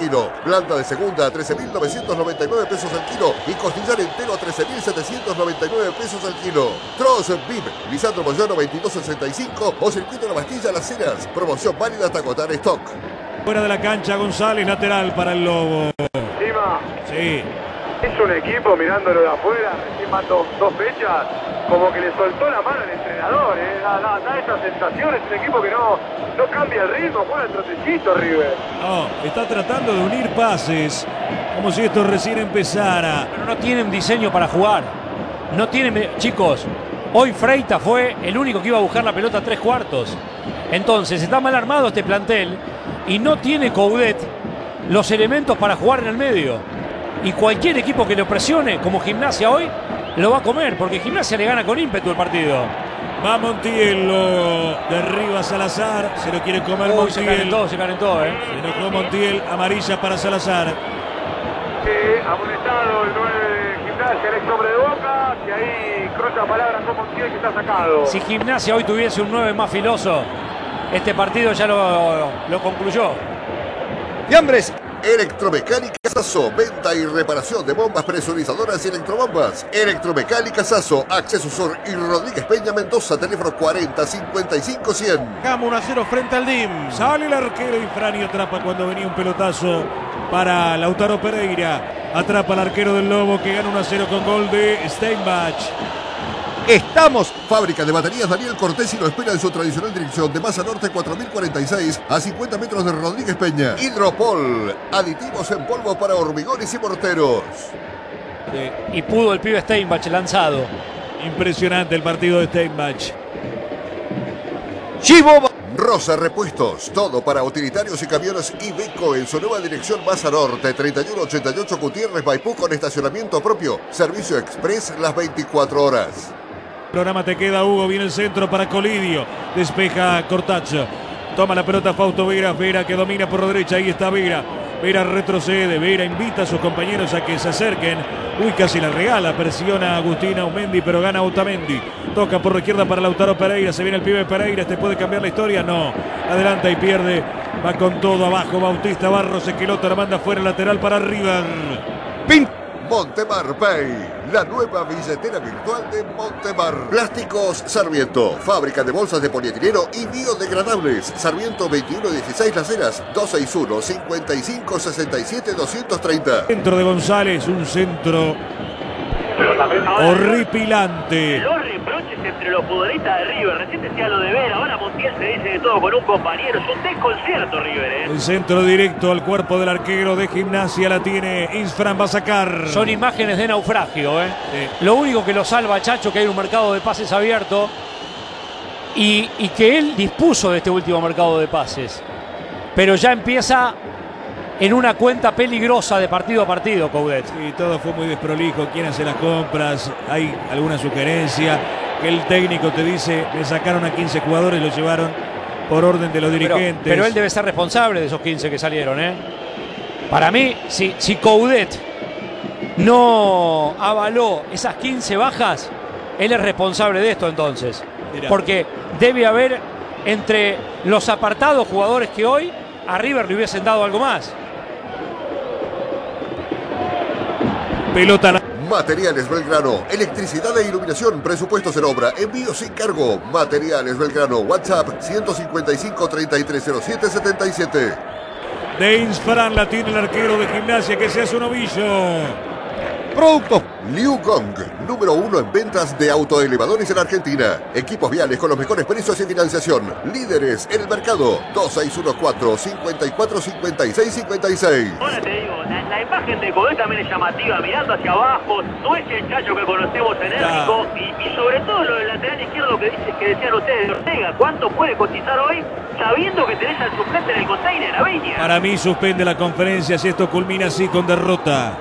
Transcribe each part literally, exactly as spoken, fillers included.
kilo. Blanda de segunda a trece mil novecientos noventa y nueve pesos al kilo. Y costillar entero a trece mil setecientos noventa y nueve pesos al kilo. Troz V I P, Lisandro Moyano veintidós sesenta y cinco o Circuito La Bastilla Las Heras. Promoción válida hasta agotar stock. Fuera de la cancha, González, lateral para el Lobo. Encima. Sí. Es un equipo mirándolo de afuera, recién van dos, dos fechas, como que le soltó la mano al entrenador, ¿eh? da, da, da esa sensación, es un equipo que no, no cambia el ritmo, juega el trotecito River. No, está tratando de unir pases, como si esto recién empezara. Pero no tienen diseño para jugar, no tienen, chicos, hoy Freitas fue el único que iba a buscar la pelota a tres cuartos, entonces está mal armado este plantel y no tiene Coudet los elementos para jugar en el medio. Y cualquier equipo que lo presione, como Gimnasia hoy, lo va a comer, porque Gimnasia le gana con ímpetu el partido. Va Montiel, lo derriba Salazar, se lo quiere comer Uy, Montiel. se calentó, se calentó, ¿eh? Se enojó Montiel, amarilla para Salazar. Eh, amonestado el nueve de Gimnasia, el ex hombre de Boca, que ahí cruza palabras con Montiel que está sacado. Si Gimnasia hoy tuviese un nueve más filoso, este partido ya lo, lo concluyó. Fiambres. Electromecánica Sasso, venta y reparación de bombas presurizadoras y electrobombas. Electromecánica Sasso, Acceso Sur y Rodríguez Peña Mendoza, teléfono cuarenta cincuenta y cinco cien. Gama uno a cero frente al D I M. Sale el arquero y Frani atrapa cuando venía un pelotazo para Lautaro Pereira. Atrapa al arquero del Lobo que gana uno a cero con gol de Steinbach. Estamos. Fábrica de baterías Daniel Cortés y lo espera en su tradicional dirección de Masa Norte cuatro mil cuarenta y seis a cincuenta metros de Rodríguez Peña. Hidropol, aditivos en polvo para hormigones y morteros. Sí. Y pudo el pibe Steinbach lanzado. Impresionante el partido de Steinbach. Chivo Rosa Repuestos, todo para utilitarios y camiones Iveco en su nueva dirección Masa Norte, treinta y uno ochenta y ocho Gutiérrez Maipú con estacionamiento propio, servicio express las veinticuatro horas. Programa te queda, Hugo, viene el centro para Colidio, despeja Cortaccio, toma la pelota Fausto Vera, Vera que domina por la derecha, ahí está Vera, Vera retrocede, Vera invita a sus compañeros a que se acerquen, uy, casi la regala, presiona a Agustín Aumendi, pero gana Otamendi, toca por la izquierda para Lautaro Pereira, se viene el pibe Pereira, este puede cambiar la historia, no, adelanta y pierde, va con todo abajo, Bautista Barros, Esqueloto la manda fuera, lateral para River. Pin Montemar Pay, la nueva billetera virtual de Montemar. Plásticos Sarmiento, fábrica de bolsas de polietileno y biodegradables. Sarmiento veintiuno dieciséis Las Heras, dos seis uno, cincuenta y cinco sesenta y siete, doscientos treinta. Centro de González, un centro horripilante. Los reproches entre los futbolistas de River, recién decía lo de Vera, ahora Montiel se dice de todo con un compañero, es un desconcierto River, ¿eh? El centro directo al cuerpo del arquero de Gimnasia la tiene Isfran, va a sacar. Son imágenes de naufragio, ¿eh? Sí. Lo único que lo salva, Chacho, que hay un mercado de pases abierto y, y que él dispuso de este último mercado de pases. Pero ya empieza en una cuenta peligrosa de partido a partido, Coudet. Sí, todo fue muy desprolijo. ¿Quién hace las compras? ¿Hay alguna sugerencia? Que el técnico te dice, le sacaron a quince jugadores, lo llevaron por orden de los dirigentes. Pero, pero él debe ser responsable de esos quince que salieron, ¿eh? Para mí, si, si Coudet no avaló esas quince bajas, él es responsable de esto entonces. Mirá. Porque debe haber entre los apartados jugadores que hoy a River le hubiesen dado algo más. Pelota la... Materiales Belgrano, electricidad e iluminación, presupuestos en obra, envío sin cargo. Materiales Belgrano, WhatsApp ciento cincuenta y cinco, treinta y tres cero siete, setenta y siete. De Insfran la tiene el arquero de Gimnasia que se hace un ovillo. Productos Liu Gong, número uno en ventas de autoelevadores en Argentina. Equipos viales con los mejores precios y financiación. Líderes en el mercado. dos seis uno cuatro, cinco cuatro, cinco seis cinco seis. Ahora te digo, la, la imagen de Coudet también es llamativa, mirando hacia abajo, no es el Chacho que conocemos enérgico, y, y sobre todo lo del lateral izquierdo que dice que decían ustedes de Ortega, ¿cuánto puede cotizar hoy sabiendo que tenés al suplente en el container, a Viña? Para mí suspende la conferencia si esto culmina así con derrota.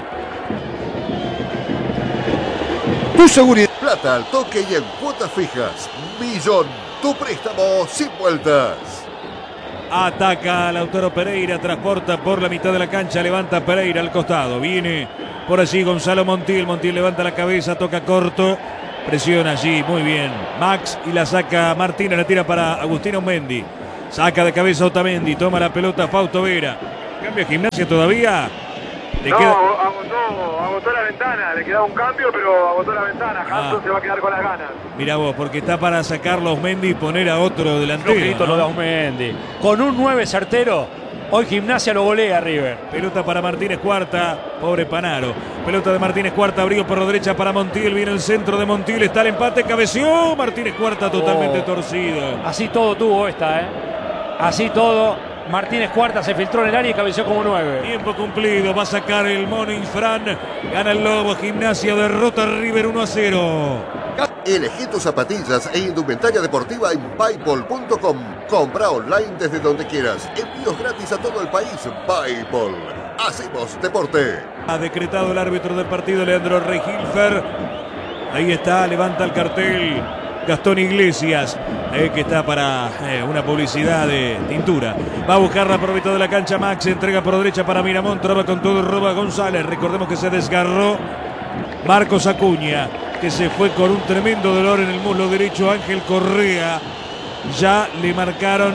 Tu seguridad. Plata al toque y en cuotas fijas. Millón. Tu préstamo sin vueltas. Ataca Lautaro Pereira, transporta por la mitad de la cancha, levanta Pereira al costado. Viene por allí Gonzalo Montiel. Montiel levanta la cabeza, toca corto. Presiona allí, muy bien. Max y la saca Martínez, la tira para Agustín Aumendi. Saca de cabeza Otamendi, toma la pelota Fausto Vera. Cambia Gimnasia todavía. Le no, queda... agotó, agotó la ventana, le quedaba un cambio, pero agotó la ventana. Hanson Ah. se va a quedar con las ganas. Mirá vos, porque está para sacarlo a Osmendi y poner a otro delantero. Flojito lo de ¿no? Osmendi. Con un nueve certero, hoy Gimnasia lo golea River. Pelota para Martínez Cuarta, pobre Panaro. Pelota de Martínez Cuarta, abrió por la derecha para Montiel, viene el centro de Montiel, está el empate, cabeció. Martínez Cuarta totalmente Oh. torcido. Así todo tuvo esta, ¿eh? Así todo. Martínez Cuarta se filtró en el área y cabeció como nueve. Tiempo cumplido, va a sacar el mono Infran. Gana el Lobo, Gimnasia derrota a River uno a cero. Elegí tus zapatillas e indumentaria deportiva en Paypal punto com. Compra online desde donde quieras. Envíos gratis a todo el país. Paypal. Hacemos deporte. Ha decretado el árbitro del partido, Leandro Regilfer. Ahí está, levanta el cartel Gastón Iglesias, eh, que está para eh, una publicidad de tintura. Va a buscarla por mitad de la cancha Max, entrega por derecha para Miramón, traba con todo, roba González. Recordemos que se desgarró Marcos Acuña, que se fue con un tremendo dolor en el muslo derecho. Ángel Correa, ya le marcaron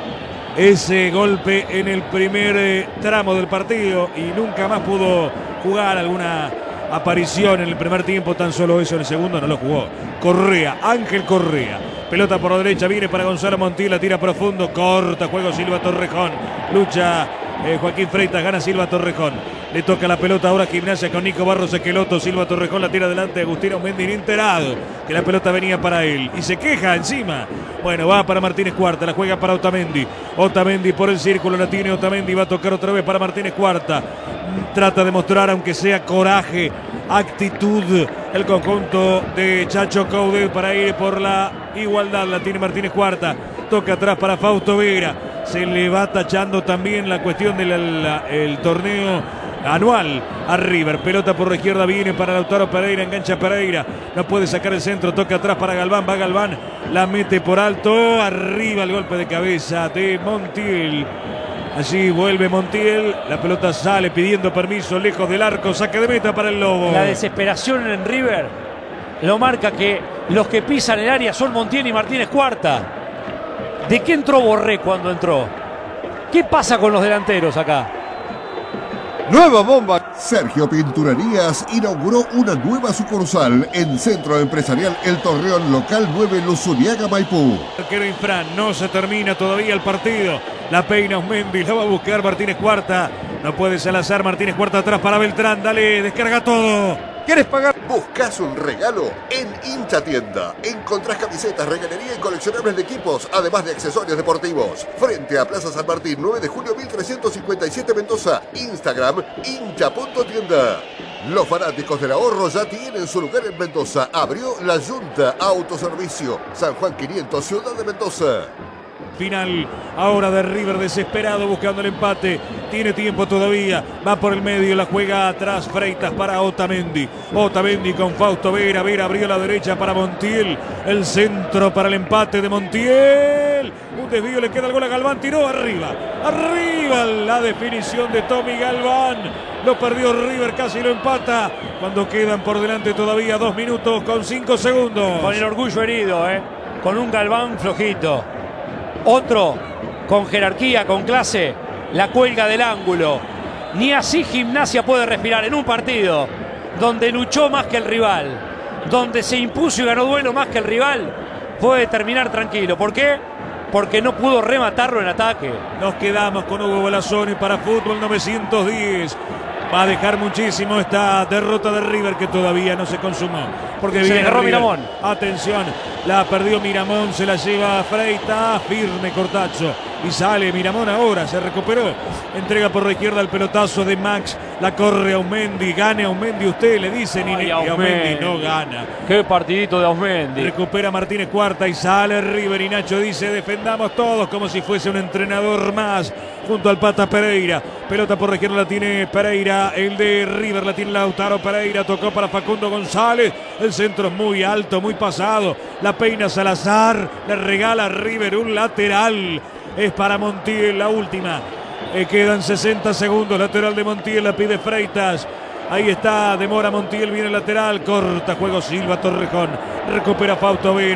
ese golpe en el primer eh, tramo del partido y nunca más pudo jugar. Alguna aparición en el primer tiempo, tan solo eso en el segundo no lo jugó. Correa, Ángel Correa, pelota por la derecha, viene para Gonzalo Montiel, la tira profundo, corta, juego Silva Torrejón, lucha eh, Joaquín Freitas, gana Silva Torrejón, le toca la pelota ahora Gimnasia con Nico Barros Esqueloto, Silva Torrejón la tira adelante, Agustín Osmendi enterado que la pelota venía para él y se queja encima. Bueno, va para Martínez Cuarta, la juega para Otamendi, Otamendi por el círculo, la tiene Otamendi, va a tocar otra vez para Martínez Cuarta, trata de mostrar aunque sea coraje, actitud, el conjunto de Chacho Coudet para ir por la igualdad. La tiene Martínez Cuarta, toca atrás para Fausto Vera, se le va tachando también la cuestión del torneo anual a River. Pelota por la izquierda, viene para Lautaro Pereira, engancha Pereira, no puede sacar el centro, toca atrás para Galván, va Galván, la mete por alto, arriba el golpe de cabeza de Montiel. Allí vuelve Montiel, la pelota sale pidiendo permiso, lejos del arco, saque de meta para el Lobo. La desesperación en River lo marca que los que pisan el área son Montiel y Martínez Cuarta. ¿De qué entró Borré cuando entró? ¿Qué pasa con los delanteros acá? Nueva bomba. Sergio Pinturerías inauguró una nueva sucursal en Centro Empresarial El Torreón, local nueve, Luzuriaga, Maipú. Arquero Infran, no se termina todavía el partido. La peina Osmendi, la va a buscar Martínez Cuarta. No puede Salazar, Martínez Cuarta atrás para Beltrán. Dale, descarga todo. ¿Quieres pagar? ¿Buscas un regalo? En Hincha Tienda encontrás camisetas, regalería y coleccionables de equipos, además de accesorios deportivos. Frente a Plaza San Martín, nueve de julio mil trescientos cincuenta y siete, Mendoza. Instagram, hincha punto tienda. Los fanáticos del ahorro ya tienen su lugar en Mendoza. Abrió la Junta Autoservicio. San Juan quinientos, Ciudad de Mendoza. Final ahora de River, desesperado buscando el empate, tiene tiempo todavía, va por el medio, la juega atrás Freitas para Otamendi, Otamendi con Fausto Vera, Vera abrió la derecha para Montiel, el centro para el empate de Montiel, un desvío, le queda el gol a Galván, tiró arriba, arriba la definición de Tommy Galván, lo perdió River, casi lo empata, cuando quedan por delante todavía dos minutos con cinco segundos. Con el orgullo herido, ¿eh? Con un Galván flojito. Otro con jerarquía, con clase, la cuelga del ángulo. Ni así Gimnasia puede respirar en un partido donde luchó más que el rival, donde se impuso y ganó duelo más que el rival. Puede terminar tranquilo. ¿Por qué? Porque no pudo rematarlo en ataque. Nos quedamos con Hugo Balazzoni para Fútbol novecientos diez. Va a dejar muchísimo esta derrota de River que todavía no se consumó. Porque se viene desgarró River. Miramón. Atención, la perdió Miramón, se la lleva Freitas, firme Cortacho. Y sale Miramón ahora, se recuperó. Entrega por la izquierda el pelotazo de Max. La corre Aumendi, gane Aumendi usted, le dicen. Y, Ay, y Aumendi Aumendi no gana. Qué partidito de Aumendi. Recupera Martínez Cuarta y sale River. Y Nacho dice, defendamos todos como si fuese un entrenador más. Junto al Pata Pereira. Pelota por la izquierda la tiene Pereira. El de River la tiene Lautaro Pereira. Tocó para Facundo González. El centro es muy alto, muy pasado. La peina Salazar. Le regala a River un lateral. Es para Montiel la última. Eh, quedan sesenta segundos. Lateral de Montiel, la pide Freitas. Ahí está, demora Montiel, viene el lateral, corta juego Silva Torrejón. Recupera Fausto Vera.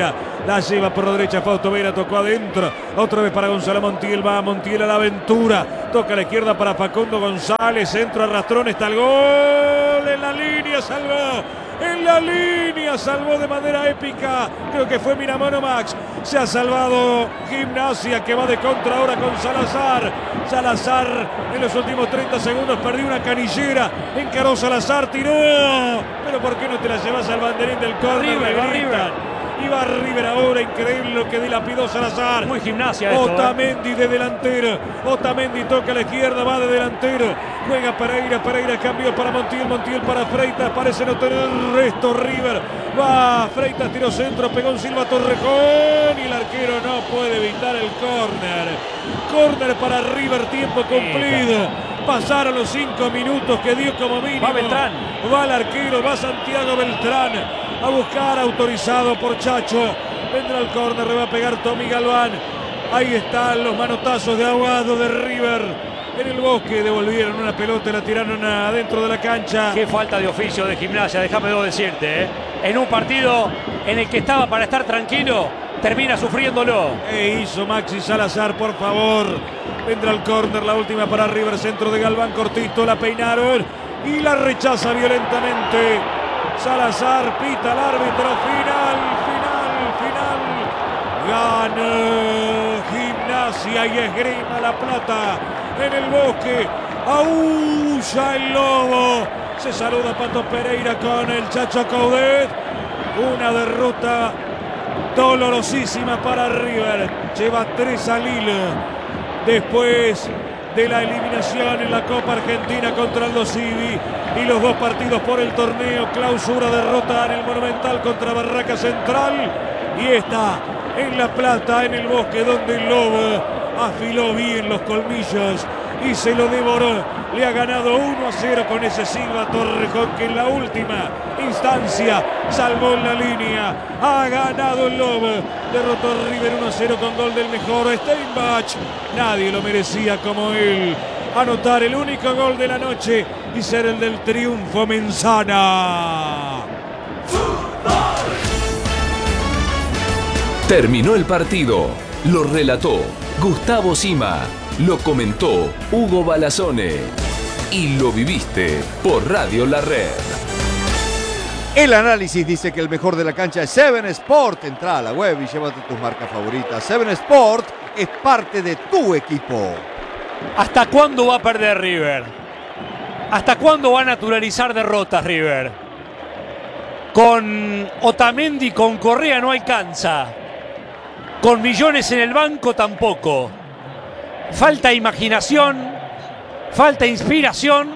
La lleva por la derecha Fausto Vera, tocó adentro. Otra vez para Gonzalo Montiel, va Montiel a la aventura. Toca a la izquierda para Facundo González. Centro arrastrón, está el gol. En la línea, salvó. En la línea, salvó de manera épica. Creo que fue Miramano Max. Se ha salvado Gimnasia, que va de contra ahora con Salazar. Salazar en los últimos treinta segundos perdió una canillera. Encaró Salazar, tiró. Pero ¿por qué no te la llevas al banderín del córner? River, va River. Y va River ahora, increíble lo que dilapidó Salazar. Muy Gimnasia esto, Otamendi ¿eh? de delantero. Otamendi toca a la izquierda, va de delantero. Juega Pereira, Pereira cambio para Montiel, Montiel para Freitas. Parece no tener resto River. Va Freitas, tiró centro, pegó un Silva Torrejón. Y el arquero no puede evitar el córner. Córner para River, tiempo cumplido. Pasaron los cinco minutos que dio como mínimo. Va Beltrán. Va el arquero, va Santiago Beltrán a buscar, autorizado por Chacho. Vendrá el córner, le va a pegar Tommy Galván. Ahí están los manotazos de Aguado de River. En el Bosque devolvieron una pelota, la tiraron adentro de la cancha. Qué falta de oficio de Gimnasia, déjame decirte, ¿eh? En un partido en el que estaba para estar tranquilo, termina sufriéndolo. ¿Qué hizo Maxi Salazar, por favor? Vendrá el córner, la última para River, centro de Galván, cortito, la peinaron y la rechaza violentamente. Salazar, pita al árbitro, final, final, final. Gana Gimnasia y Esgrima La Plata en el Bosque. Aúlla el lobo. Se saluda Pato Pereira con el Chacho Coudet. Una derrota dolorosísima para River. Lleva tres al hilo después de la eliminación en la Copa Argentina contra Aldo Civi y los dos partidos por el torneo clausura, derrota en el Monumental contra Barraca Central y esta en La Plata, en el Bosque, donde el lobo afiló bien los colmillos y se lo devoró. Le ha ganado uno a cero con ese Silva Torrejón que en la última instancia salvó en la línea. Ha ganado el lobo. Derrotó a River uno a cero con gol del mejor Steinbach. Nadie lo merecía como él. Anotar el único gol de la noche y ser el del triunfo Menzana. Terminó el partido. Lo relató Gustavo Sima. Lo comentó Hugo Balazone. Y lo viviste por Radio La Red. El análisis dice que el mejor de la cancha es Seven Sport. Entra a la web y llévate tus marcas favoritas. Seven Sport es parte de tu equipo. ¿Hasta cuándo va a perder River? ¿Hasta cuándo va a naturalizar derrotas River? Con Otamendi, con Correa no alcanza. Con Millones en el banco tampoco. Falta imaginación, falta inspiración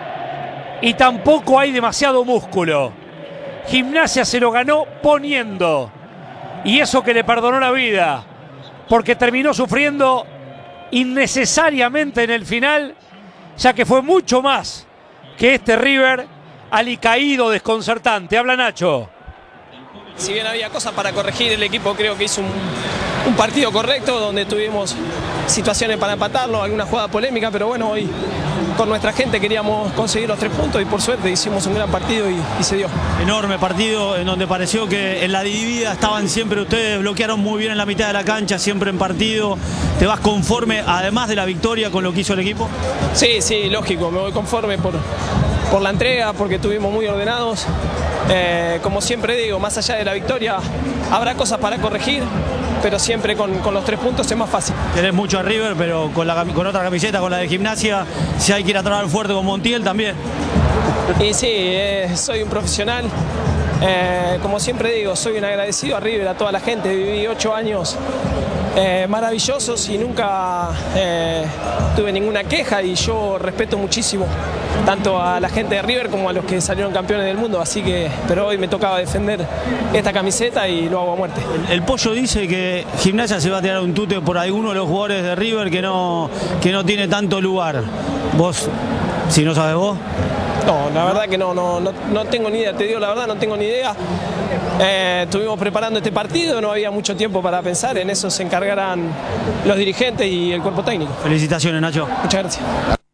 y tampoco hay demasiado músculo. Gimnasia se lo ganó poniendo y eso que le perdonó la vida porque terminó sufriendo innecesariamente en el final, ya que fue mucho más que este River alicaído, desconcertante. Habla Nacho. Si bien había cosas para corregir, el equipo creo que hizo un, un partido correcto donde tuvimos situaciones para empatarlo, alguna jugada polémica, pero bueno, hoy con nuestra gente queríamos conseguir los tres puntos y por suerte hicimos un gran partido y, y se dio. Enorme partido en donde pareció que en la dividida estaban siempre ustedes, bloquearon muy bien en la mitad de la cancha, siempre en partido. ¿Te vas conforme, además de la victoria, con lo que hizo el equipo? Sí, sí, lógico, me voy conforme por, por la entrega, porque estuvimos muy ordenados. Eh, como siempre digo, más allá de la victoria, habrá cosas para corregir, pero siempre con, con los tres puntos es más fácil. Tenés mucho a River, pero con, la, con otra camiseta, con la de Gimnasia, si hay que ir a trabajar fuerte con Montiel también. Y sí, eh, soy un profesional. Eh, como siempre digo, soy un agradecido a River, a toda la gente. Viví ocho años eh, maravillosos y nunca eh, tuve ninguna queja y yo respeto muchísimo tanto a la gente de River como a los que salieron campeones del mundo, así que, pero hoy me tocaba defender esta camiseta y lo hago a muerte. El, el Pollo dice que Gimnasia se va a tirar un tute por alguno de los jugadores de River que no, que no tiene tanto lugar. Vos, si no sabes vos. No, la verdad que no, no, no, no tengo ni idea, te digo la verdad, no tengo ni idea. Eh, estuvimos preparando este partido, no había mucho tiempo para pensar, en eso se encargarán los dirigentes y el cuerpo técnico. Felicitaciones, Nacho. Muchas gracias.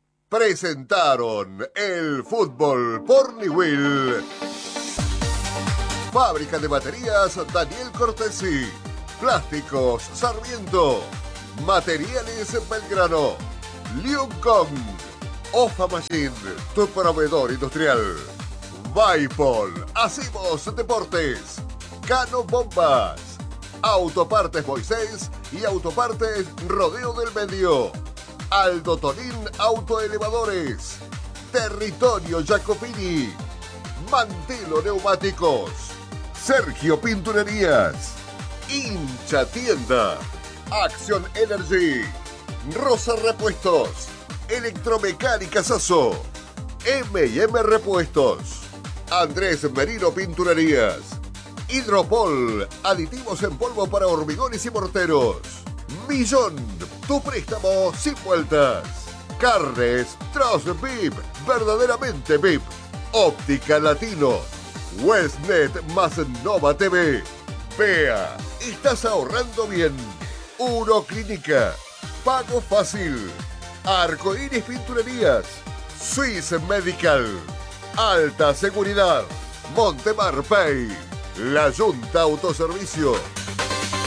Presentaron el fútbol por Niwil. Fábrica de baterías Daniel Cortesí. Plásticos Sarmiento. Materiales Belgrano. Liuncong. Ofa Machine, tu proveedor industrial. Vaipol, hacemos deportes. Cano Bombas. Autopartes Moisés y Autopartes Rodeo del Medio. Aldo Tonín Autoelevadores. Territorio Jacopini. Mantelo Neumáticos. Sergio Pinturerías. Hincha Tienda. Acción Energy. Rosa Repuestos. Electromecánica Sasso. eme y eme Repuestos. Andrés Merino Pinturerías. Hidropol, aditivos en polvo para hormigones y morteros. Millón, tu préstamo sin vueltas. Carnes Tross V I P, verdaderamente V I P. Óptica Latino. Westnet más Nova T V. Vea, estás ahorrando bien. Uroclínica. Pago fácil. Arcoíris Pinturerías. Swiss Medical. Alta Seguridad. Montemar Pay. La Junta Autoservicio.